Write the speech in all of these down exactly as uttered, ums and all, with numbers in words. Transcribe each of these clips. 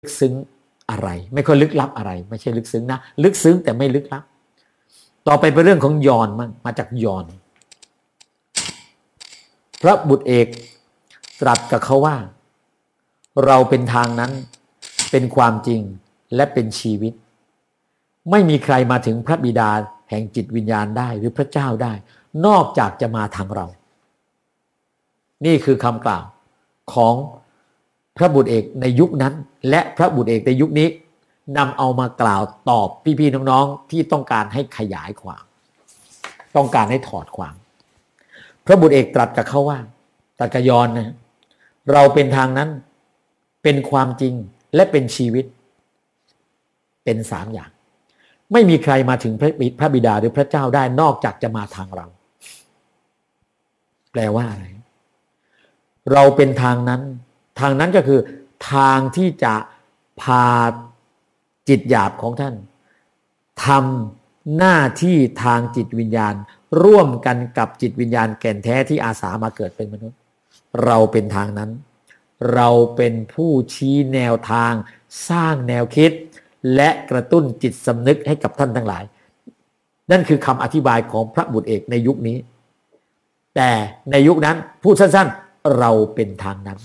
ลึกซึ้งอะไรไม่ค่อยลึกลับอะไรไม่ใช่ลึกซึ้งนะลึกซึ้งแต่ไม่ลึกลับต่อไปเป็นเรื่องของยอนมั่งมาจากยอนพระบุตรเอกตรัสกับเขาว่าเราเป็นทางนั้นเป็นความจริงและเป็นชีวิตไม่มีใครมาถึงพระบิดาแห่งจิตวิญญาณได้หรือพระเจ้าได้นอกจากจะมาทางเรานี่คือคำกล่าวของพระบุตรเอกในยุคนั้นและพระบุตรเอกในยุคนี้นำเอามากล่าวตอบพี่ๆน้องๆที่ต้องการให้ขยายความต้องการให้ถอดความพระบุตรเอกตรัสกับเขาว่าตรัสกับยอนนะเราเป็นทางนั้นเป็นความจริงและเป็นชีวิตเป็นสามอย่างไม่มีใครมาถึงพระบิดาหรือพระเจ้าได้นอกจากจะมาทางเราแปลว่าอะไรเราเป็นทางนั้นทางนั้นก็คือทางที่จะพาจิตหยาบของท่านทำหน้าที่ทางจิตวิญญาณร่วมกันกับจิตวิญญาณแก่นแท้ที่อาสามาเกิดเป็นมนุษย์เราเป็นทางนั้นเราเป็นผู้ชี้แนวทางสร้างแนวคิดและกระตุ้นจิตสำนึกให้กับท่านทั้งหลายนั่นคือคำอธิบายของพระบุตรเอกในยุคนี้แต่ในยุคนั้นพูดสั้นๆเราเป็นทางนั้น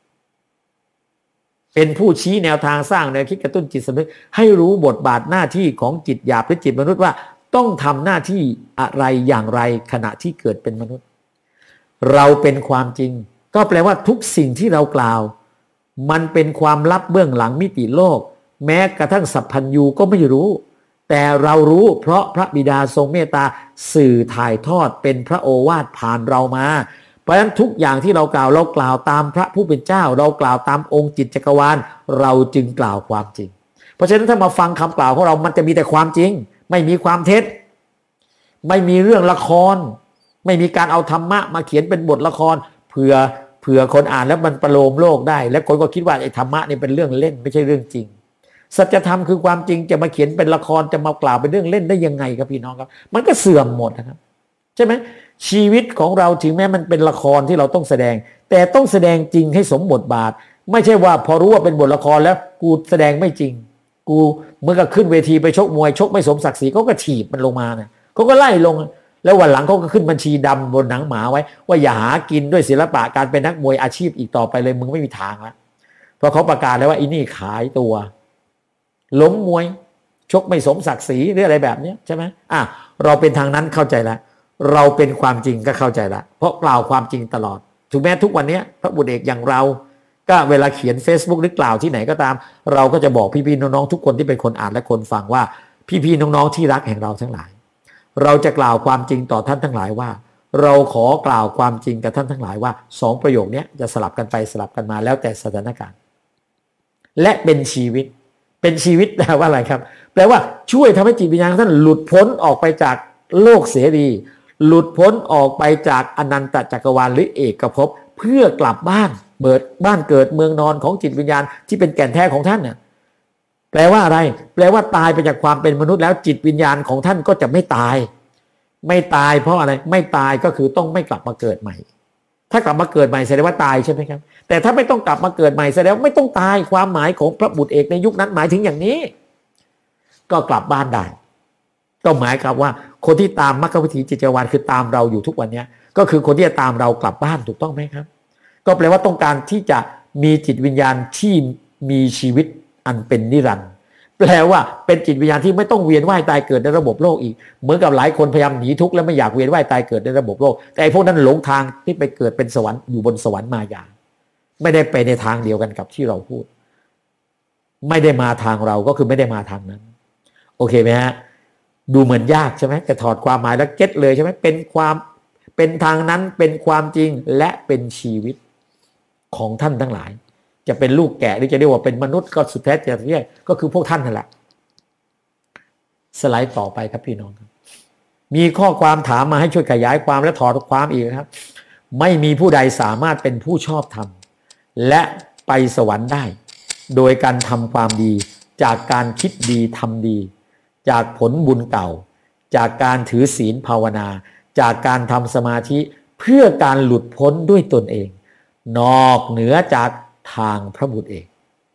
เป็นผู้ชี้แนวทางสร้างแนวคิดกระตุ้นจิตสำนึกให้รู้บทบาทหน้าที่ของจิตหยาบหรือจิตมนุษย์ว่าต้องทำหน้าที่อะไรอย่างไรขณะที่เกิดเป็นมนุษย์เราเป็นความจริงก็แปลว่าทุกสิ่งที่เรากล่าวมันเป็นความลับเบื้องหลังมิติโลกแม้กระทั่งสัพพัญญูก็ไม่รู้แต่เรารู้เพราะพระบิดาทรงเมตตาสื่อถ่ายทอดเป็นพระโอวาทผ่านเรามาเพราะฉะนั้นทุกอย่างที่เรากล่าวเรากล่าวตามพระผู้เป็นเจ้าเรากล่าวตามองค์จิตจักรวาลเราจึงกล่าวความจริงเพราะฉะนั้นถ้ามาฟังคำกล่าวของเรามันจะมีแต่ความจริงไม่มีความเท็จไม่มีเรื่องละครไม่มีการเอาธรรมะมาเขียนเป็นบทละครเผื่อเผื่อคนอ่านแล้วมันประโลมโลกได้และคนก็คิดว่าไอ้ธรรมะนี่เป็นเรื่องเล่นไม่ใช่เรื่องจริงสัจธรรมคือความจริงจะมาเขียนเป็นละครจะมากล่าวเป็นเรื่องเล่นได้ยังไงครับพี่น้องครับมันก็เสื่อมหมดนะครับใช่ไหมชีวิตของเราถึงแม้มันเป็นละครที่เราต้องแสดงแต่ต้องแสดงจริงให้สมบทบาทไม่ใช่ว่าพอรู้ว่าเป็นบทละครแล้วกูแสดงไม่จริงกูเมื่อก็ขึ้นเวทีไปชกมวยชกไม่สมศักดิ์ศรีเขาก็ถีบมันลงมาเนี่ยเขาก็ไล่ลงแล้ววันหลังเขาก็ขึ้นบัญชีดำบนหนังหมาไว้ว่าอย่าหากินด้วยศิลปะการเป็นนักมวยอาชีพอีกต่อไปเลยมึงไม่มีทางแล้วเพราะเขาประกาศแล้วว่าอีนี่ขายตัวล้มมวยชกไม่สมศักดิ์ศรีหรืออะไรแบบนี้ใช่ไหมอ่ะเราเป็นทางนั้นเข้าใจแล้วเราเป็นความจริงก็เข้าใจแล้วเพราะกล่าวความจริงตลอดถึงแม้ทุกวันนี้พระบุตรเอกอย่างเราก็เวลาเขียน Facebook หรือกล่าวที่ไหนก็ตามเราก็จะบอกพี่ๆน้องๆทุกคนที่เป็นคนอ่านและคนฟังว่าพี่ๆน้องๆที่รักแห่งเราทั้งหลายเราจะกล่าวความจริงต่อท่านทั้งหลายว่าเราขอกล่าวความจริงกับท่านทั้งหลายว่าสองประโยคนี้จะสลับกันไปสลับกันมาแล้วแต่สถานการณ์และเป็นชีวิตเป็นชีวิตแปลว่าอะไรครับแปลว่าช่วยทำให้จิตวิญญาณท่านหลุดพ้นออกไปจากโลกเสรีหลุดพ้นออกไปจากอนันตจักรวาลหรือเอกภพเพื่อกลับบ้านเบิดบ้านเกิดเมืองนอนของจิตวิญญาณที่เป็นแก่นแท้ของท่านน่ะแปลว่าอะไรแปลว่าตายไปจากความเป็นมนุษย์แล้วจิตวิญญาณของท่านก็จะไม่ตายไม่ตายเพราะอะไรไม่ตายก็คือต้องไม่กลับมาเกิดใหม่ถ้ากลับมาเกิดใหม่แสดงว่าตายใช่ไหมครับแต่ถ้าไม่ต้องกลับมาเกิดใหม่แสดงว่าไม่ต้องตายความหมายของพระบุตรเอกในยุคนั้นหมายถึงอย่างนี้ก็กลับบ้านได้ก็หมายความว่าคนที่ตามมรรควิถีจิตจักรวาลคือตามเราอยู่ทุกวันนี้ก็คือคนที่จะตามเรากลับบ้านถูกต้องไหมครับก็แปลว่าต้องการที่จะมีจิตวิญญาณที่มีชีวิตอันเป็นนิรันดร์แปลว่าเป็นจิตวิญญาณที่ไม่ต้องเวียนว่ายตายเกิดในระบบโลกอีกเหมือนกับหลายคนพยายามหนีทุกข์แล้วไม่อยากเวียนว่ายตายเกิดในระบบโลกแต่ไอ้พวกนั้นหลงทางที่ไปเกิดเป็นสวรรค์อยู่บนสวรรค์มายาไม่ได้ไปในทางเดียวกันกับที่เราพูดไม่ได้มาทางเราก็คือไม่ได้มาทางนั้นโอเคไหมฮะดูเหมือนยากใช่ไหมแต่ถอดความหมายแล้วเก็ตเลยใช่ไหมเป็นความเป็นทางนั้นเป็นความจริงและเป็นชีวิตของท่านทั้งหลายจะเป็นลูกแกะหรือจะเรียกว่าเป็นมนุษย์ก็สุดแท้แต่เรียกก็คือพวกท่านนั่นแหละสไลด์ต่อไปครับพี่น้องครับมีข้อความถามมาให้ช่วยขยายความและถอดความอีกครับไม่มีผู้ใดสามารถเป็นผู้ชอบธรรมและไปสวรรค์ได้โดยการทำความดีจากการคิดดีทำดีจากผลบุญเก่าจากการถือศีลภาวนาจากการทำสมาธิเพื่อการหลุดพ้นด้วยตนเองนอกเหนือจากทางพระบุตรเอก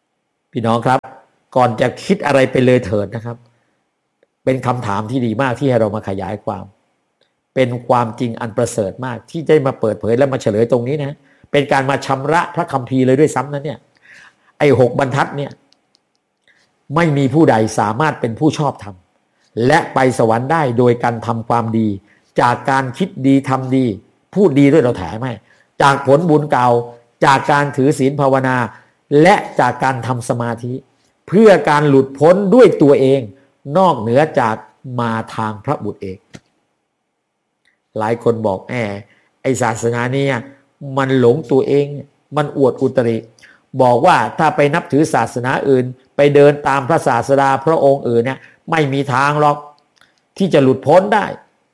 พี่น้องครับก่อนจะคิดอะไรไปเลยเถิดนะครับเป็นคำถามที่ดีมากที่ให้เรามาขยายความเป็นความจริงอันประเสริฐมากที่ได้มาเปิดเผยและมาเฉลยตรงนี้นะเป็นการมาชำระพระคัมภีร์เลยด้วยซ้ำนะเนี่ยไอ้หกบรรทัดเนี่ยไม่มีผู้ใดสามารถเป็นผู้ชอบธรรมและไปสวรรค์ได้โดยการทำความดีจากการคิดดีทำดีพูดดีด้วยเราแถมให้จากผลบุญเก่าจากการถือศีลภาวนาและจากการทำสมาธิเพื่อการหลุดพ้นด้วยตัวเองนอกเหนือจากมาทางพระบุตรเองหลายคนบอกแอบไอศาสนาเนี่ยมันหลงตัวเองมันอวดอุตริบอกว่าถ้าไปนับถือศาสนาอื่นไปเดินตามพระศาสดาพระองค์อื่นเนี่ยไม่มีทางหรอกที่จะหลุดพ้นได้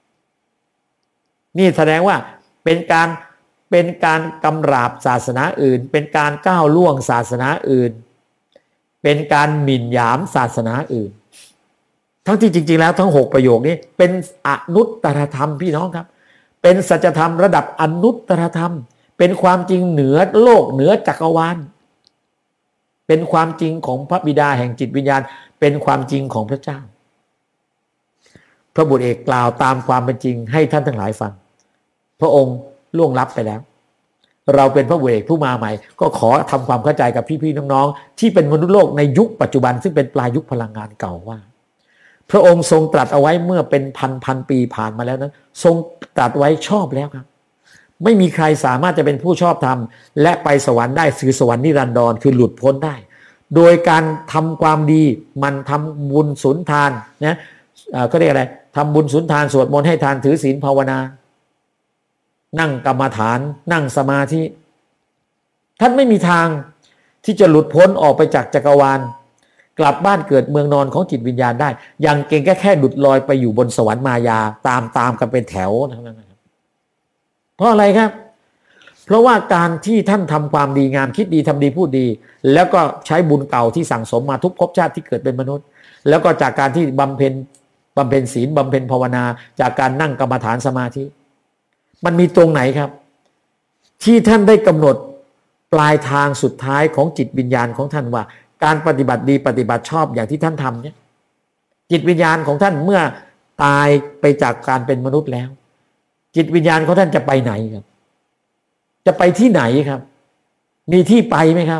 นี่แสดงว่าเป็นการเป็นการกำราบศาสนาอื่นเป็นการก้าวล่วงศาสนาอื่นเป็นการหมิ่นหยามศาสนาอื่นทั้งที่จริงๆแล้วทั้งหกประโยคนี้เป็นอนุตตรธรรมพี่น้องครับเป็นสัจธรรมระดับอนุตตรธรรมเป็นความจริงเหนือโลกเหนือจักรวาลเป็นความจริงของพระบิดาแห่งจิตวิญญาณเป็นความจริงของพระเจ้าพระบุตรเอกกล่าวตามความเป็นจริงให้ท่านทั้งหลายฟังพระองค์ล่วงลับไปแล้วเราเป็นพระบุตรเอกผู้มาใหม่ก็ขอทำความเข้าใจกับพี่ๆน้องๆที่เป็นมนุษย์โลกในยุคปัจจุบันซึ่งเป็นปลายยุคพลังงานเก่าว่าพระองค์ทรงตรัสเอาไว้เมื่อเป็นพันพันปีผ่านมาแล้วนั้นทรงตรัสไว้ชอบแล้วครับไม่มีใครสามารถจะเป็นผู้ชอบธรรมและไปสวรรค์ได้คือสวรรค์นิรันดรคือหลุดพ้นได้โดยการทำความดีมันทำบุญสุนทานนะก็เรียกอะไรทำบุญสุนทานสวดมนต์ให้ทานถือศีลภาวนานั่งกรรมฐานนั่งสมาธิท่านไม่มีทางที่จะหลุดพ้นออกไปจากจักรวาลกลับบ้านเกิดเมืองนอนของจิตวิญญาณได้อย่างเก่งแค่แค่หลุดลอยไปอยู่บนสวรรค์มายาตามตามกันเป็นแถวนะครับเพราะอะไรครับเพราะว่าการที่ท่านทำความดีงามคิดดีทำดีพูดดีแล้วก็ใช้บุญเก่าที่สั่งสมมาทุกภพชาติที่เกิดเป็นมนุษย์แล้วก็จากการที่บำเพ็ญบำเพ็ญศีลบำเพ็ญภาวนาจากการนั่งกรรมฐานสมาธิมันมีตรงไหนครับที่ท่านได้กำหนดปลายทางสุดท้ายของจิตวิญญาณของท่านว่าการปฏิบัติดีปฏิบัติชอบอย่างที่ท่านทำเนี่ยจิตวิญญาณของท่านเมื่อตายไปจากการเป็นมนุษย์แล้วจิตวิญญาณของท่านจะไปไหนครับจะไปที่ไหนครับมีที่ไปไหมครับ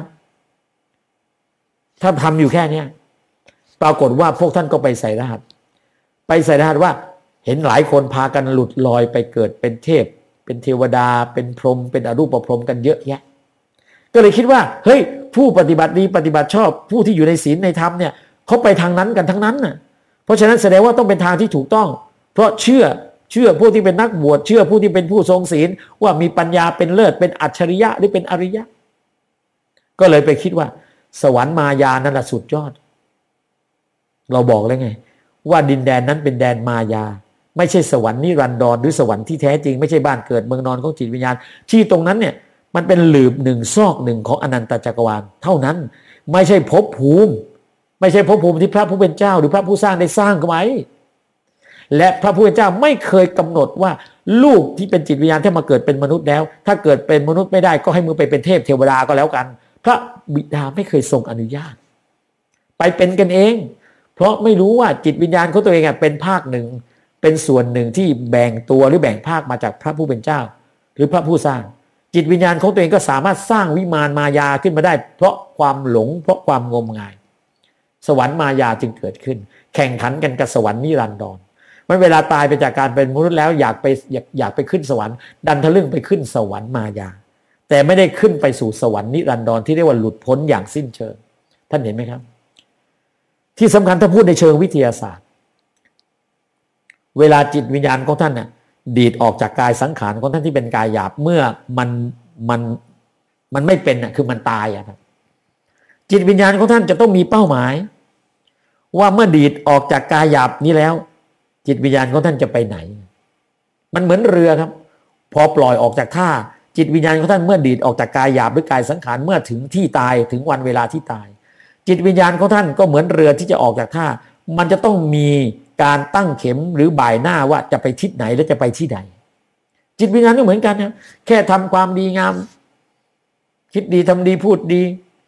ถ้าทำอยู่แค่นี้ปรากฏว่าพวกท่านก็ไปใส่รหัสไปใส่รหัสว่าเห็นหลายคนพากันหลุดลอยไปเกิดเป็นเทพเป็นเทวดาเป็นพรหมเป็นอรูปพรหมกันเยอะแยะก็เลยคิดว่าเฮ้ยผู้ปฏิบัติดีปฏิบัติชอบผู้ที่อยู่ในศีลในธรรมเนี่ยเขาไปทางนั้นกันทั้งนั้นน่ะเพราะฉะนั้นแสดงว่าต้องเป็นทางที่ถูกต้องเพราะเชื่อเชื่อผู้ที่เป็นนักบวชเชื่อผู้ที่เป็นผู้ทรงศีลว่ามีปัญญาเป็นเลิศเป็นอัจฉริยะหรือเป็นอริยะก็เลยไปคิดว่าสวรรค์มายานั่นแหละสุดยอดเราบอกแล้วไงว่าดินแดนนั้นเป็นแดนมายาไม่ใช่สวรรค์นิรันดรหรือสวรรค์ที่แท้จริงไม่ใช่บ้านเกิดเมืองนอนของจิตวิญญาณที่ตรงนั้นเนี่ยมันเป็นหลืบหนึ่งซอกหนึ่งของอนันตจักรวาลเท่านั้นไม่ใช่ภพภูมิไม่ใช่ภพภูมิที่พระผู้เป็นเจ้าหรือพระผู้สร้างได้สร้างไว้และพระผู้เป็นเจ้าไม่เคยกำหนดว่าลูกที่เป็นจิตวิญญาณที่มาเกิดเป็นมนุษย์แล้วถ้าเกิดเป็นมนุษย์ไม่ได้ก็ให้มึงไปเป็นเทพเทวดาก็แล้วกันพระบิดาไม่เคยทรงอนุญาตไปเป็นกันเองเพราะไม่รู้ว่าจิตวิญญาณของตัวเองเป็นภาคหนึ่งเป็นส่วนหนึ่งที่แบ่งตัวหรือแบ่งภาคมาจากพระผู้เป็นเจ้าหรือพระผู้สร้างจิตวิญญาณของตัวเองก็สามารถสร้างวิมานมายาขึ้นมาได้เพราะความหลงเพราะความงมงายสวรรค์มายาจึงเกิดขึ้นแข่งขันกันกับสวรรค์นิรันดรมันเวลาตายไปจากการเป็นมนุษย์แล้วอยากไปอยากอยากไปขึ้นสวรรค์ดันทะลึ่งไปขึ้นสวรรค์มายาแต่ไม่ได้ขึ้นไปสู่สวรรค์นิรันดรที่เรียกว่าหลุดพ้นอย่างสิ้นเชิงท่านเห็นไหมครับที่สำคัญถ้าพูดในเชิงวิทยาศาสตร์เวลาจิตวิญญาณของท่านน่ะดีดออกจากกายสังขารของท่านที่เป็นกายหยาบเมื่อมันมันมันไม่เป็นน่ะคือมันตายอะครับจิตวิญญาณของท่านจะต้องมีเป้าหมายว่าเมื่อดีดออกจากกายหยาบนี้แล้วจิตวิญญาณของท่านจะไปไหนมันเหมือนเรือครับพอปล่อยออกจากท่าจิตวิญญาณของท่านเมื่อดีดออกจากกายหยาบหรือกายสังขารเมื่อถึงที่ตายถึงวันเวลาที่ตายจิตวิญญาณของท่านก็เหมือนเรือที่จะออกจากท่ามันจะต้องมีการตั้งเข็มหรือบ่ายหน้าว่าจะไปทิศไหนและจะไปที่ใดจิตวิญญาณก็เหมือนกันนะแค่ทำความดีงามคิดดีทำดีพูดดี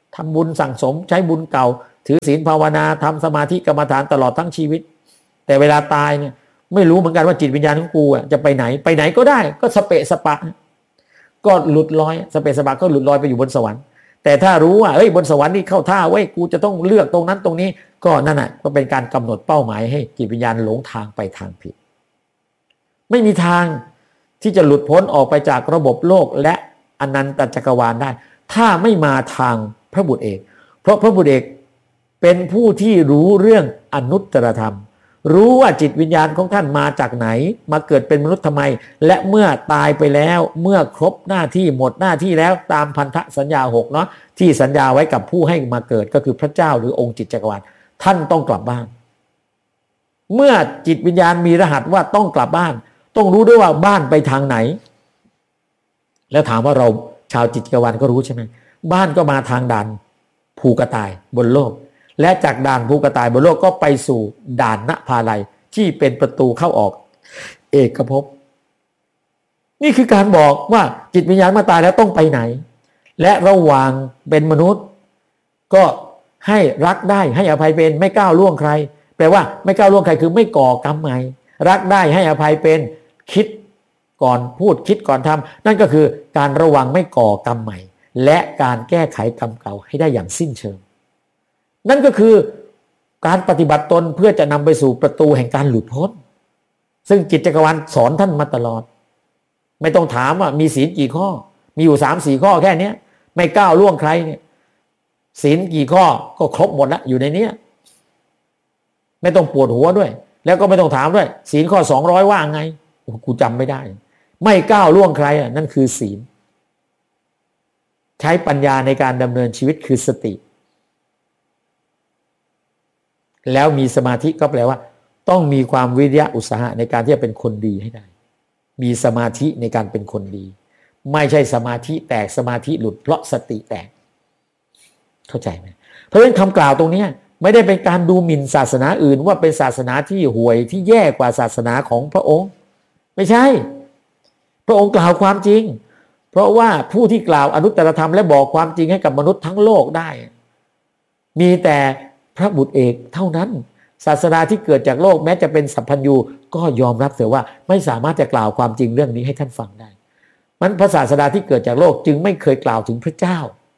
ทำบุญสั่งสมใช้บุญเก่าถือศีลภาวนาทำสมาธิกรรมฐานตลอดทั้งชีวิตแต่เวลาตายเนี่ยไม่รู้เหมือนกันว่าจิตวิญญาณของกูจะไปไหนไปไหนก็ได้ก็สเปะสปะก็หลุดลอยสเปะสปะก็หลุดลอยไปอยู่บนสวรรค์แต่ถ้ารู้ว่าเอ้ยบนสวรรค์นี่เข้าท่าเว้ยกูจะต้องเลือกตรงนั้นตรงนี้ก็นั่นน่ะก็เป็นการกำหนดเป้าหมายให้จิตวิญญาณหลงทางไปทางผิดไม่มีทางที่จะหลุดพ้นออกไปจากระบบโลกและอนันตจักรวาลได้ถ้าไม่มาทางพระบุตรเอกเพราะพระบุตรเอกเป็นผู้ที่รู้เรื่องอนุตตรธรรมรู้ว่าจิตวิญญาณของท่านมาจากไหนมาเกิดเป็นมนุษย์ทำไมและเมื่อตายไปแล้วเมื่อครบหน้าที่หมดหน้าที่แล้วตามพันธสัญญาหกเนาะที่สัญญาไว้กับผู้ให้มาเกิดก็คือพระเจ้าหรือองค์จิตจักรวาลท่านต้องกลับบ้านเมื่อจิตวิญญาณมีรหัสว่าต้องกลับบ้านต้องรู้ด้วยว่าบ้านไปทางไหนแล้วถามว่าเราชาวจิตจักรวาลก็รู้ใช่ไหมบ้านก็มาทางด่านภูกระต่ายบนโลกและจากด่านภูกระต่ายบนโลกก็ไปสู่ด่านณภาลัยที่เป็นประตูเข้าออกเอกภพนี่คือการบอกว่าจิตวิญญาณมาตายแล้วต้องไปไหนและระหว่างเป็นมนุษย์ก็ให้รักได้ให้อภัยเป็นไม่ก้าวล่วงใครแปลว่าไม่ก้าวล่วงใครคือไม่ก่อกรรมใหม่รักได้ให้อภัยเป็นคิดก่อนพูดคิดก่อนทำนั่นก็คือการระวังไม่ก่อกรรมใหม่และการแก้ไขกรรมเก่าให้ได้อย่างสิ้นเชิงนั่นก็คือการปฏิบัติตนเพื่อจะนำไปสู่ประตูแห่งการหลุดพ้นซึ่งจิตจักรวาลสอนท่านมาตลอดไม่ต้องถามว่ามีศีลกี่ข้อมีอยู่สามสี่ข้อแค่นี้ไม่ก้าวล่วงใครเนี่ยศีลกี่ข้อก็ครบหมดแล้วอยู่ในนี้ไม่ต้องปวดหัวด้วยแล้วก็ไม่ต้องถามด้วยศีลข้อสองร้อยว่าไงกูจำไม่ได้ไม่ก้าวล่วงใครอ่ะนั่นคือศีลใช้ปัญญาในการดำเนินชีวิตคือสติแล้วมีสมาธิก็แปลว่าต้องมีความวิริยะอุตสาหะในการที่จะเป็นคนดีให้ได้มีสมาธิในการเป็นคนดีไม่ใช่สมาธิแตกสมาธิหลุดเพราะสติแตกเข้าใจไหมเพราะฉะนั้นคำกล่าวตรงนี้ไม่ได้เป็นการดูหมิ่นศาสนาอื่นว่าเป็นศาสนาที่ห่วยที่แย่กว่าศาสนาของพระองค์ไม่ใช่พระองค์กล่าวความจริงเพราะว่าผู้ที่กล่าวอนุตตรธรรมและบอกความจริงให้กับมนุษย์ทั้งโลกได้มีแต่พระบุตรเอกเท่านั้นศาสนาที่เกิดจากโลกแม้จะเป็นสัพพัญญูก็ยอมรับเถอะว่าไม่สามารถจะกล่าวความจริงเรื่องนี้ให้ท่านฟังได้มันพระศาสดาที่เกิดจากโลกจึงไม่เคยกล่าวถึงพระเจ้า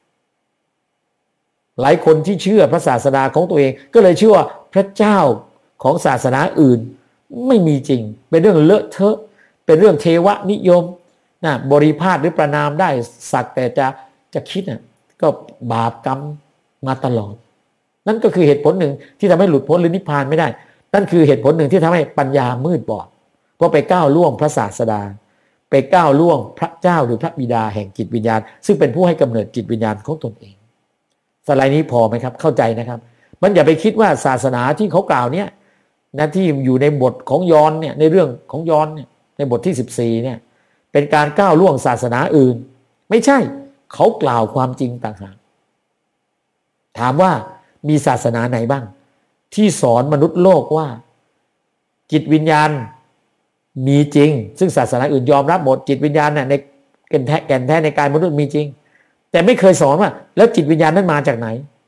หลายคนที่เชื่อพระศาสดาของตัวเองก็เลยเชื่อว่าพระเจ้าของศาสนาอื่นไม่มีจริงเป็นเรื่องเลอะเทอะเป็นเรื่องเทวนิยมนะบริพาทหรือประนามได้สักแต่จะจะคิดน่ะก็บาปกรรมมาตลอดนั่นก็คือเหตุผลหนึ่งที่ทำให้หลุดพ้นหรือนิพพานไม่ได้นั่นคือเหตุผลหนึ่งที่ทำให้ปัญญามืดบอดเพราะไปก้าวล่วงพระศาสดาไปก้าวล่วงพระเจ้าหรือพระบิดาแห่งจิตวิญญาณซึ่งเป็นผู้ให้กำเนิดจิตวิญญาณของตนเองสไลด์นี้พอไหมครับเข้าใจนะครับมันอย่าไปคิดว่าศาสนาที่เขากล่าวเนี่ยนะที่อยู่ในบทของยอห์นเนี่ยในเรื่องของยอห์นเนี่ยในบทที่สิบสี่เนี่ยเป็นการก้าวล่วงศาสนาอื่นไม่ใช่เขากล่าวความจริงต่างหากถามว่ามีศาสนาไหนบ้างที่สอนมนุษย์โลกว่าจิตวิญญาณมีจริงซึ่งศาสนาอื่นยอมรับหมดจิตวิญญาณเนี่ยในแก่นแท้แก่นแท้ในกายมนุษย์มีจริงแต่ไม่เคยสอนว่าแล้วจิตวิญญาณนั้นมาจากไหน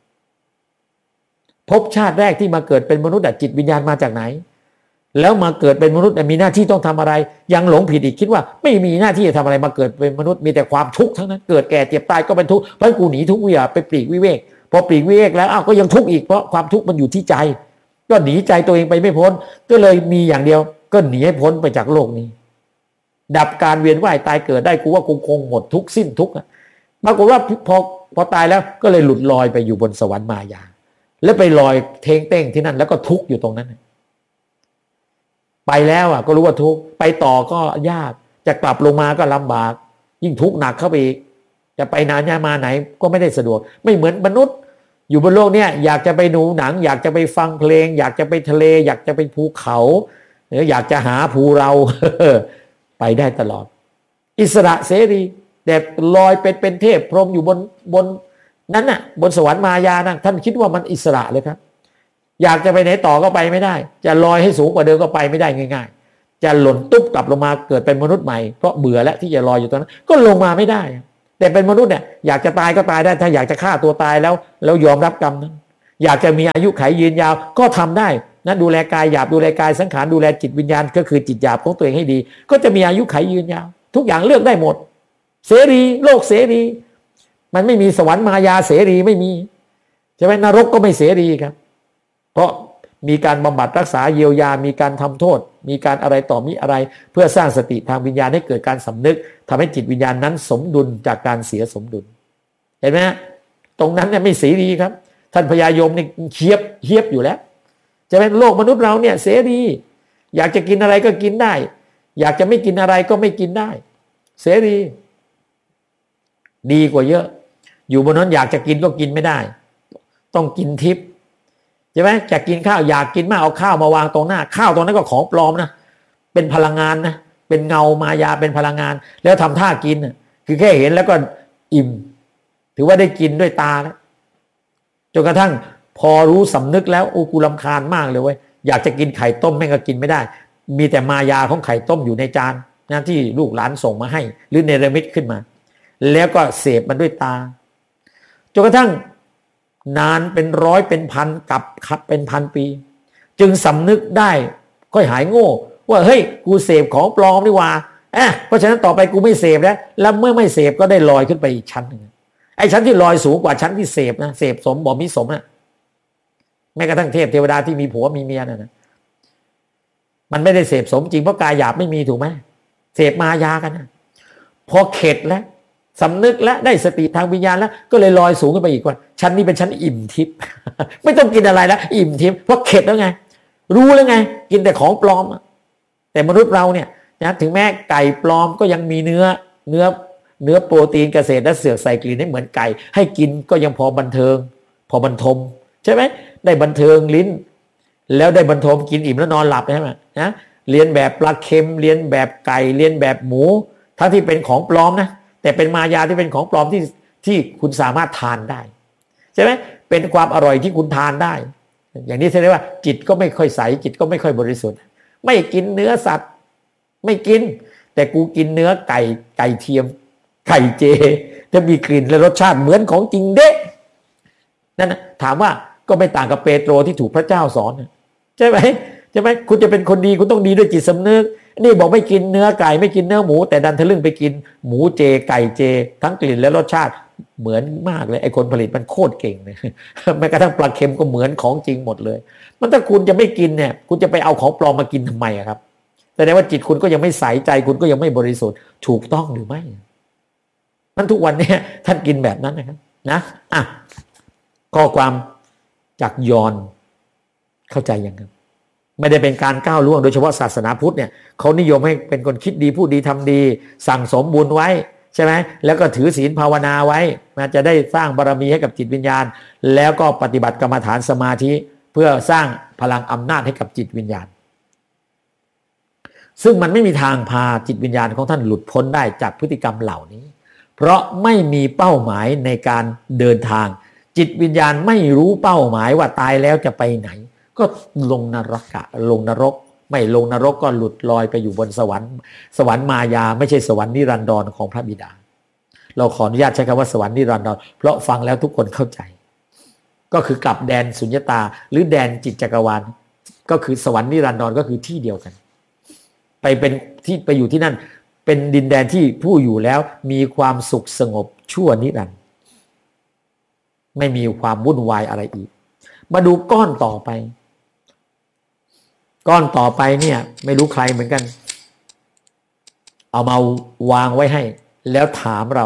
ภพชาติแรกที่มาเกิดเป็นมนุษย์จิตวิญญาณมาจากไหนแล้วมาเกิดเป็นมนุษย์มีหน้าที่ต้องทำอะไรยังหลงผิดอีกคิดว่าไม่มีหน้าที่จะทำอะไรมาเกิดเป็นมนุษย์มีแต่ความทุกข์ทั้งนั้นเกิดแก่เจ็บตายก็เป็นทุกข์เพราะกูหนีทุกข์วิอย่าไปปลีกวิเวกพอปลีกวิเวกแล้วอ้าวก็ยังทุกข์อีกเพราะความทุกข์มันอยู่ที่ใจก็หนีใจตัวเองไปไม่พ้นก็เลยมีอย่างเดียวก็หนีให้พ้นไปจากโลกนี้ดับการเวียนว่ายตายเกิดได้กูว่ากูคงหมดทุกข์สิ้นทุกข์ปรากฏว่าพอพอตายแล้วก็เลยหลุดลอยไปอยู่บนสวรรค์มายาแล้วไปลอยเทงเต้งที่นั่นแล้วก็ทุกข์อยู่ตรงนั้นไปแล้วอ่ะก็รู้ว่าทุกข์ไปต่อก็ยากจะกลับลงมาก็ลำบากยิ่งทุกข์หนักเข้าไปอีกจะไปนานยามาไหนก็ไม่ได้สะดวกไม่เหมือนมนุษย์อยู่บนโลกเนี่ยอยากจะไปดูหนังอยากจะไปฟังเพลงอยากจะไปทะเลอยากจะไปภูเขาหรืออยากจะหาภูเรา ไปได้ตลอดอิสระเสรีแต่ลอยเป็นเป็นเทพพรหมอยู่บนบนนั้นน่ะบนสวรรค์มายานั่นท่านคิดว่ามันอิสระเลยครับอยากจะไปไหนต่อก็ไปไม่ได้จะลอยให้สูงกว่าเดิมก็ไปไม่ได้ง่ายๆจะหล่นตุ๊บกลับลงมาเกิดเป็นมนุษย์ใหม่เพราะเบื่อแล้วที่จะลอยอยู่ตรงนั้นก็ลงมาไม่ได้แต่แต่เป็นมนุษย์เนี่ยอยากจะตายก็ตายได้ถ้าอยากจะฆ่าตัวตายแล้วแล้วยอมรับกรรมนั้นอยากจะมีอายุขัยยืนยาวก็ทำได้นะดูแลกายหยาบดูแลกายสังขารดูแลจิตวิญญาณก็คือจิตหยาบของตัวเองให้ดีก็จะมีอายุขัยยืนยาวทุกอย่างเลือกได้หมดเสรีโลกเสรีมันไม่มีสวรรค์มายาเสรีไม่มีใช่ไหมนรกก็ไม่เสรีครับเพราะมีการบำบัดรักษาเยียวยามีการทำโทษมีการอะไรต่อมีอะไรเพื่อสร้างสติทางวิญญาณให้เกิดการสำนึกทำให้จิตวิญญาณนั้นสมดุลจากการเสียสมดุลเห็นไหมตรงนั้นเนี่ยไม่เสรีครับท่านพญายมเนี่ยเคียบเคียบอยู่แล้วจะเป็นโลกมนุษย์เราเนี่ยเสรีอยากจะกินอะไรก็กินได้อยากจะไม่กินอะไรก็ไม่กินได้เสรีดีกว่าเยอะอยู่บนนั้นอยากจะกินก็กินไม่ได้ต้องกินทิพย์ใช่ไหมจะกินข้าวอยากกินมากเอาข้าวมาวางตรงหน้าข้าวตรงนั้นก็ของปลอมนะเป็นพลังงานนะเป็นเงามายาเป็นพลังงานแล้วทำท่ากินนะคือแค่เห็นแล้วก็อิ่มถือว่าได้กินด้วยตาแล้วจนกระทั่งพอรู้สำนึกแล้วโอ้กูรำคาญมากเลยเว้ยอยากจะกินไข่ต้มแม่งก็กินไม่ได้มีแต่มายาของไข่ต้มอยู่ในจานนะที่ลูกหลานส่งมาให้หรือเนรมิตขึ้นมาแล้วก็เสพมันด้วยตาจนกระทั่งนานเป็นร้อยเป็นพันกับขับเป็นพันปีจึงสำนึกได้ค่อยหายโง่ว่าเฮ้ยกูเสพของปลอมนี่ว่าเอ๊ะเพราะฉะนั้นต่อไปกูไม่เสพแล้วแล้วเมื่อไม่เสพก็ได้ลอยขึ้นไปอีกชั้นหนึ่งไอ้ชั้นที่ลอยสูงกว่าชั้นที่เสพนะเสพสมบ่มิสมนะแม้กระทั่งเทพเทวดาที่มีผัวมีเมียนะนะมันไม่ได้เสพสมจริงเพราะกายหยาบไม่มีถูกไหมเสพมายากันนะพอเข็ดแล้วสำนึกและได้สติทางวิญญาณแล้วก็เลยลอยสูงขึ้นไปอีกว่าชั้นนี้เป็นชั้นอิ่มทิพย์ไม่ต้องกินอะไรแล้วอิ่มทิพย์เพราะเข็ดแล้วไงรู้แล้วไงกินแต่ของปลอมแต่มนุษย์เราเนี่ยนะถึงแม้ไก่ปลอมก็ยังมีเนื้อเนื้อเนื้อโปรตีนเกษตรและเสือกใส่กลิ่นให้เหมือนไก่ให้กินก็ยังพอบันเทิงพอบรรทมใช่ไหมได้บันเทิงลิ้นแล้วได้บรรทมกินอิ่มแล้วนอนหลับใช่ไหมนะเรียนแบบปลาเค็มเรียนแบบไก่เรียนแบบหมูทั้งที่เป็นของปลอมนะแต่เป็นมายาที่เป็นของปลอมที่ที่คุณสามารถทานได้ใช่ไหมเป็นความอร่อยที่คุณทานได้อย่างนี้แสดงว่าจิตก็ไม่ค่อยใสจิตก็ไม่ค่อยบริสุทธิ์ไม่กินเนื้อสัตว์ไม่กินแต่กูกินเนื้อไก่ไก่เทียมไก่เจจะมีกลิ่นและรสชาติเหมือนของจริงเด้นั่นนะถามว่าก็ไม่ต่างกับเปโตรที่ถูกพระเจ้าสอนใช่ไหมใช่ไหมคุณจะเป็นคนดีคุณต้องดีด้วยจิตสำนึกนี่บอกไม่กินเนื้อไก่ไม่กินเนื้อหมูแต่ดันทะลึ่งไปกินหมูเจไก่เจทั้งกลิ่นและรสชาติเหมือนมากเลยไอ้คนผลิตมันโคตรเก่งเลยแม้กระทั่งปลาเค็มก็เหมือนของจริงหมดเลยมันถ้าคุณจะไม่กินเนี่ยคุณจะไปเอาของปลอมมากินทำไมครับแสดงว่าจิตคุณก็ยังไม่ใสใจคุณก็ยังไม่บริสุทธิ์ถูกต้องหรือไม่นั้นทุกวันนี้ท่านกินแบบนั้นนะครับนะอ่ะข้อความจากยอนเข้าใจยังครับไม่ได้เป็นการก้าวล่วงโดยเฉพาะศาสนาพุทธเนี่ยเขานิยมให้เป็นคนคิดดีพูดดีทำดีสั่งสมบุญไว้ใช่ไหมแล้วก็ถือศีลภาวนาไว้มันจะได้สร้างบารมีให้กับจิตวิญญาณแล้วก็ปฏิบัติกรรมฐานสมาธิเพื่อสร้างพลังอำนาจให้กับจิตวิญญาณซึ่งมันไม่มีทางพาจิตวิญญาณของท่านหลุดพ้นได้จากพฤติกรรมเหล่านี้เพราะไม่มีเป้าหมายในการเดินทางจิตวิญญาณไม่รู้เป้าหมายว่าตายแล้วจะไปไหนก็ลงนรกะลงนรกไม่ลงนรกก็หลุดลอยไปอยู่บนสวรรค์สวรรค์มายาไม่ใช่สวรรค์นิรันดรของพระบิดาเราขออนุญาตใช้คำว่าสวรรค์นิรันดรเพราะฟังแล้วทุกคนเข้าใจก็คือกลับแดนสุญญตาหรือแดนจิตจักรวาลก็คือสวรรค์นิรันดรก็คือที่เดียวกันไปเป็นที่ไปอยู่ที่นั่นเป็นดินแดนที่ผู้อยู่แล้วมีความสุขสงบชั่วนิรันดร์ไม่มีความวุ่นวายอะไรอีกมาดูก้อนต่อไปก้อนต่อไปเนี่ยไม่รู้ใครเหมือนกันเอามาวางไว้ให้แล้วถามเรา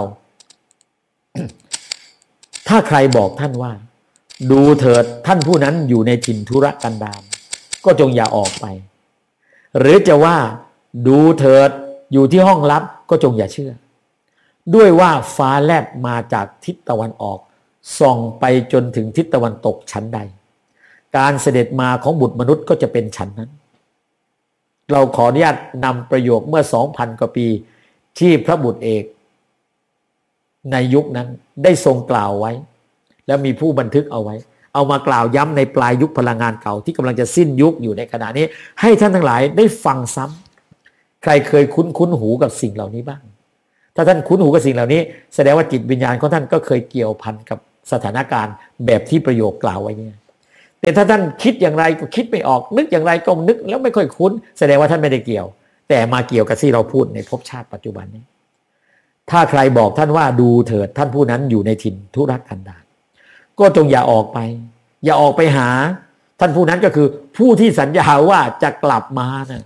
ถ้าใครบอกท่านว่าดูเถิดท่านผู้นั้นอยู่ในถิ่นทุรกันดารก็จงอย่าออกไปหรือจะว่าดูเถิดอยู่ที่ห้องลับก็จงอย่าเชื่อด้วยว่าฟ้าแลบมาจากทิศตะวันออกส่องไปจนถึงทิศตะวันตกชั้นใดการเสด็จมาของบุตรมนุษย์ก็จะเป็นชั้นนั้นเราขออนุญาตนำประโยคเมื่อ สองพัน กว่าปีที่พระบุตรเอกในยุคนั้นได้ทรงกล่าวไว้แล้วมีผู้บันทึกเอาไว้เอามากล่าวย้ำในปลายยุคพลังงานเก่าที่กำลังจะสิ้นยุคอยู่ในขณะนี้ให้ท่านทั้งหลายได้ฟังซ้ำใครเคยคุ้นคุ้นหูกับสิ่งเหล่านี้บ้างถ้าท่านคุ้นหูกับสิ่งเหล่านี้แสดงว่าจิตวิญญาณของท่านก็เคยเกี่ยวพันกับสถานการณ์แบบที่ประโยคกล่าวไว้เนี่ยแต่ถ้าท่านคิดอย่างไรก็คิดไม่ออกนึกอย่างไรก็นึกแล้วไม่ค่อยคุ้นแสดงว่าท่านไม่ได้เกี่ยวแต่มาเกี่ยวกับที่เราพูดในภพชาติปัจจุบันนี้ถ้าใครบอกท่านว่าดูเถิดท่านผู้นั้นอยู่ในถิ่นทุรกันดารก็จงอย่าออกไปอย่าออกไปหาท่านผู้นั้นก็คือผู้ที่สัญญาว่าจะกลับมานะ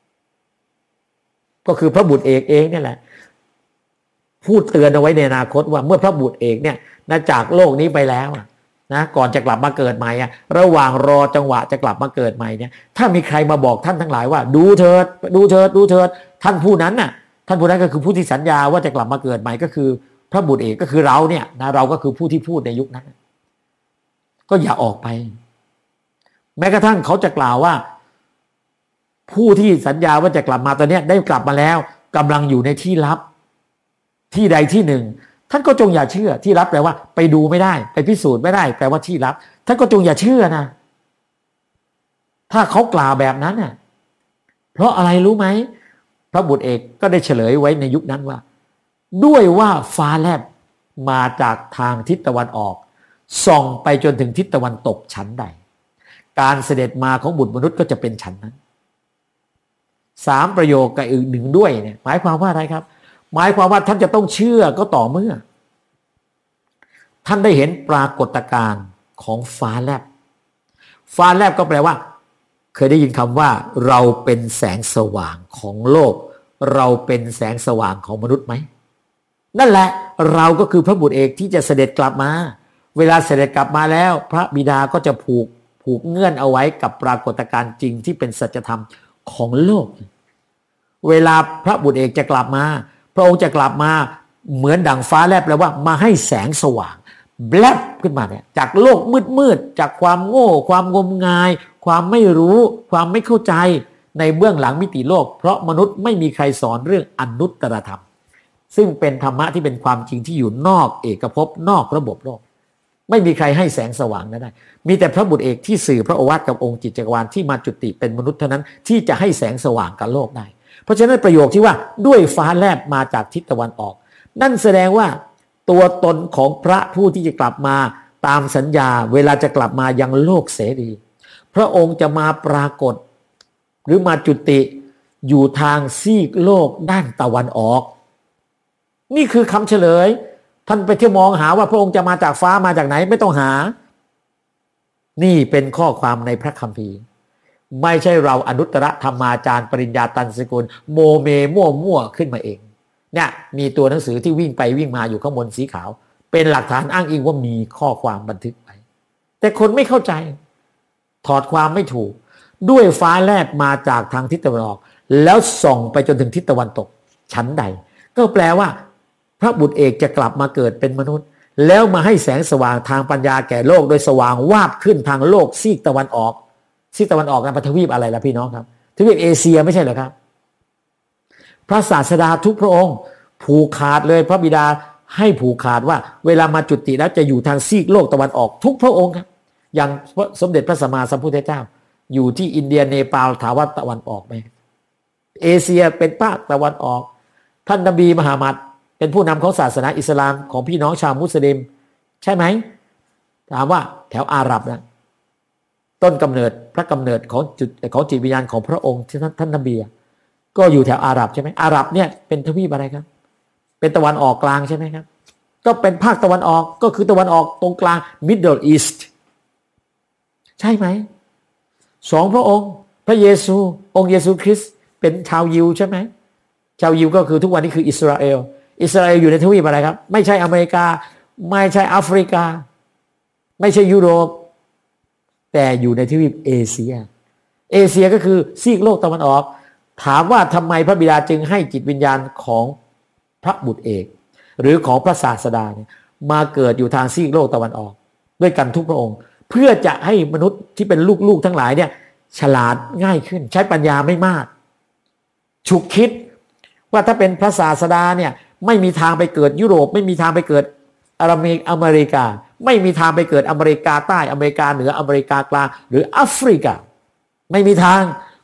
ก็คือพระบุตรเอกเองนี่แหละพูดเตือนเอาไว้ในอนาคตว่าเมื่อพระบุตรเอกเนี่ยนะจากโลกนี้ไปแล้วนะก่อนจะกลับมาเกิดใหม่อะระหว่างรอจังหวะจะกลับมาเกิดใหม่เนี่ยถ้ามีใครมาบอกท่านทั้งหลายว่าดูเถิดดูเถิดดูเถิดท่านผู้นั้นน่ะท่านผู้นั้นก็คือผู้ที่สัญญาว่าจะกลับมาเกิดใหม่ก็คือพระบุตรเอกก็คือเราเนี่ยนะเราก็คือผู้ที่พูดในยุคนั้นก็อย่าออกไปแม้กระทั่งเขาจะกล่าวว่าผู้ที่สัญญาว่าจะกลับมาตอนนี้ได้กลับมาแล้วกำลังอยู่ในที่ลับที่ใดที่หนึ่งท่านก็จงอย่าเชื่อที่ลับแปลว่าไปดูไม่ได้ไปพิสูจน์ไม่ได้แปลว่าที่ลับท่านก็จงอย่าเชื่อนะถ้าเขากล่าวแบบนั้นน่ะเพราะอะไรรู้ไหมพระบุตรเอกก็ได้เฉลยไว้ในยุคนั้นว่าด้วยว่าฟ้าแลบมาจากทางทิศตะวันออกส่องไปจนถึงทิศตะวันตกชั้นใดการเสด็จมาของบุตรมนุษย์ก็จะเป็นชั้นนั้นสามประโยคกับอีกหนึ่งด้วยเนี่ยหมายความว่าอะไรครับหมายความว่าท่านจะต้องเชื่อก็ต่อเมื่อท่านได้เห็นปรากฏการณ์ของฟ้าแลบฟ้าแลบก็แปลว่าเคยได้ยินคำว่าเราเป็นแสงสว่างของโลกเราเป็นแสงสว่างของมนุษย์ไหมนั่นแหละเราก็คือพระบุตรเอกที่จะเสด็จกลับมาเวลาเสด็จกลับมาแล้วพระบิดาก็จะผูกผูกเงื่อนเอาไว้กับปรากฏการณ์จริงที่เป็นสัจธรรมของโลกเวลาพระบุตรเอกจะกลับมาพระองค์จะกลับมาเหมือนดั่งฟ้าแลบแปลว่ามาให้แสงสว่างแลบขึ้นมาเนี่ยจากโลกมืดๆจากความโง่ความงมงายความไม่รู้ความไม่เข้าใจในเบื้องหลังมิติโลกเพราะมนุษย์ไม่มีใครสอนเรื่องอนุตตรธรรมซึ่งเป็นธรรมะที่เป็นความจริงที่อยู่นอกเอกภพนอกระบบโลกไม่มีใครให้แสงสว่างนั้นได้มีแต่พระบุตรเอกที่สื่อพระโอวาทกับองค์จิตจักรวาลที่มาจุติเป็นมนุษย์เท่านั้นที่จะให้แสงสว่างกับโลกได้เพราะฉะนั้นประโยคที่ว่าด้วยฟ้าแลบมาจากทิศตะวันออกนั่นแสดงว่าตัวตนของพระผู้ที่จะกลับมาตามสัญญาเวลาจะกลับมายังโลกเสรีพระองค์จะมาปรากฏหรือมาจุติอยู่ทางซีกโลกด้านตะวันออกนี่คือคำเฉลยท่านไปเที่ยวมองหาว่าพระองค์จะมาจากฟ้ามาจากไหนไม่ต้องหานี่เป็นข้อความในพระคัมภีร์ไม่ใช่เราอนุตตรธรรมาจารย์ปริญญาตันสกุลโมเมมั่วมั่วขึ้นมาเองเนี่ยมีตัวหนังสือที่วิ่งไปวิ่งมาอยู่ข้างบนสีขาวเป็นหลักฐานอ้างอิงว่ามีข้อความบันทึกไว้แต่คนไม่เข้าใจถอดความไม่ถูกด้วยฟ้าแลบมาจากทางทิศตะวันออกแล้วส่องไปจนถึงทิศตะวันตกชั้นใดก็แปลว่าพระบุตรเอกจะกลับมาเกิดเป็นมนุษย์แล้วมาให้แสงสว่างทางปัญญาแก่โลกโดยสว่างวาบขึ้นทางโลกซีกตะวันออกซีกตะวันออกนั้นเป็นทวีปอะไรล่ะพี่น้องครับทวีปเอเชียไม่ใช่เหรอครับพระศาสดาทุกพระองค์ผูกขาดเลยพระบิดาให้ผูกขาดว่าเวลามาจุติแล้วจะอยู่ทางซีกโลกตะวันออกทุกพระองค์ครับอย่างสมเด็จพระสัมมาสัมพุทธเจ้าอยู่ที่อินเดียเนปาลถามว่าตะวันออกไหมเอเชียเป็นภาคตะวันออกท่านนบีมหามัดเป็นผู้นำของศาสนาอิสลามของพี่น้องชาวมุสลิมใช่ไหมถามว่าแถวอาหรับนะต้นกำเนิดพระกำเนิดของจุดของจิตวิญญาณของพระองค์ที่ท่านท่านนบีก็อยู่แถวอาหรับใช่ไหมอาหรับเนี่ยเป็นทวีปอะไรครับเป็นตะวันออกกลางใช่ไหมครับก็เป็นภาคตะวันออกก็คือตะวันออกตรงกลาง Middle East ใช่ไหมสองพระองค์พระเยซูองค์เยซูคริสต์เป็นชาวยิวใช่ไหมชาวยิวก็คือทุกวันนี้คืออิสราเอลอิสราเอลอยู่ในทวีปอะไรครับไม่ใช่อเมริกาไม่ใช่แอฟริกาไม่ใช่ยุโรปแต่อยู่ในทวีปเอเชียเอเชียก็คือซีกโลกตะวันออกถามว่าทำไมพระบิดาจึงให้จิตวิญญาณของพระบุตรเอกหรือของพระศาสดาเนี่ยมาเกิดอยู่ทางซีกโลกตะวันออกด้วยกันทุกพระองค์เพื่อจะให้มนุษย์ที่เป็นลูกๆทั้งหลายเนี่ยฉลาดง่ายขึ้นใช้ปัญญาไม่มากฉุกคิดว่าถ้าเป็นพระศาสดาเนี่ยไม่มีทางไปเกิดยุโรปไม่มีทางไปเกิดอเมริกาไม่มีทางไปเกิดอเมริกาใต้อเมริกาเหนืออเมริกากลางหรือแอฟริกาไม่มีทาง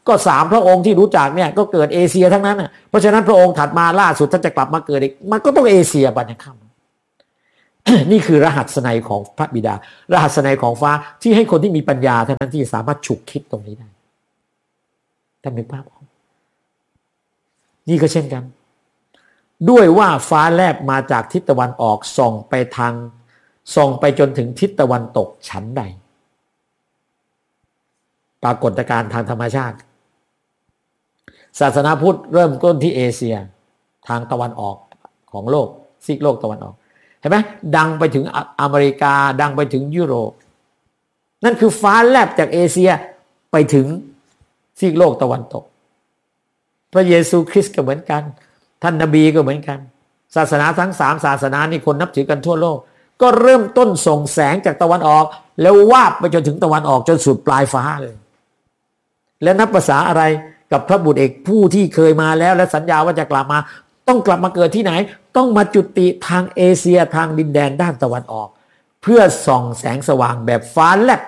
ก็สามพระองค์ที่รู้จักเนี่ยก็เกิดเอเชียทั้งนั้นน่ะเพราะฉะนั้นพระองค์ถัดมาล่าสุดถ้าจะกลับมาเกิดอีกมันก็ต้องเอเชียบัดนี้ครับ นี่คือรหัสนัยของพระบิดารหัสนัยของฟ้าที่ให้คนที่มีปัญญาเท่านั้นที่สามารถฉุกคิดตรงนี้ได้ท่านนึกภาพออกนี่ก็เช่นกันด้วยว่าฟ้าแลบมาจากทิศตะวันออกส่องไปทางส่องไปจนถึงทิศตะวันตกฉันใดปรากฏการณ์ทางธรรมชาติศาสนาพุทธเริ่มต้นที่เอเชียทางตะวันออกของโลกซีกโลกตะวันออกเห็นไหมดังไปถึงอเมริกาดังไปถึงยุโรปนั่นคือฟ้าแลบจากเอเชียไปถึงซีกโลกตะวันตกพระเยซูคริสต์ก็เหมือนกันท่านนบีก็เหมือนกันศาสนาทั้งสามศาสนานี่คนนับถือกันทั่วโลกก็เริ่มต้นส่งแสงจากตะวันออกแล้ววาบไปจนถึงตะวันออกจนสุดปลายฟ้าเลยแล้วนับภาษาอะไรกับพระบุตรเอกผู้ที่เคยมาแล้วและสัญญาว่าจะกลับมาต้องกลับมาเกิดที่ไหนต้องมาจุติทางเอเชียทางดินแดนด้านตะวันออกเพื่อส่องแสงสว่างแบบฟ้าแลบ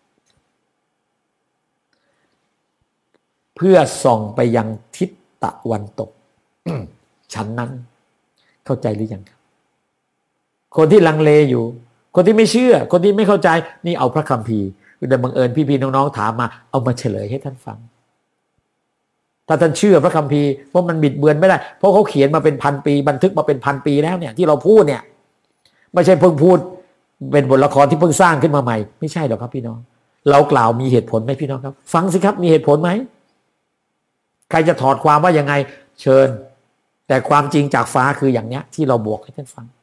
เพื่อส่องไปยังทิศตะวันตก ฉันนั้นเข้าใจหรือยังครับคนที่ลังเลอยู่คนที่ไม่เชื่อคนที่ไม่เข้าใจนี่เอาพระคัมภีร์แต่บังเอิญพี่ๆน้องๆถามมาเอามาเฉลยให้ท่านฟังถ้าท่านเชื่อพระคัมภีร์เพราะมันบิดเบือนไม่ได้เพราะเขาเขียนมาเป็นพันปีบันทึกมาเป็นพันปีแล้วเนี่ยที่เราพูดเนี่ยไม่ใช่เพิ่งพูดเป็นบทละครที่เพิ่งสร้างขึ้นมาใหม่ไม่ใช่หรอกครับพี่น้องเรากล่าวมีเหตุผลไหมพี่น้องครับฟังสิครับมีเหตุผลไหมใครจะถอดความว่ายังไงเชิญแต่ความจริงจากฟ้าคืออย่างเนี้ยที่เราบอกให้ท่านฟัง